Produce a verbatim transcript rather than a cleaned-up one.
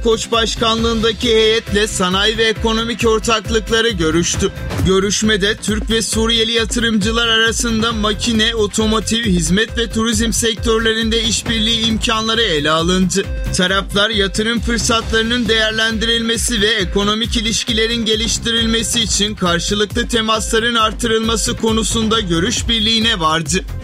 Koç başkanlığındaki heyetle sanayi ve ekonomik ortaklıkları görüştü. Görüşmede Türk ve Suriyeli yatırımcılar arasında makine, otomotiv, hizmet ve turizm sektörlerinde işbirliği imkanları ele alındı. Taraflar yatırım fırsatlarının değerlendirilmesi ve ekonomik ilişkilerin geliştirilmesi için karşılıklı temasların artırılması konusunda görüş birliğine vardı.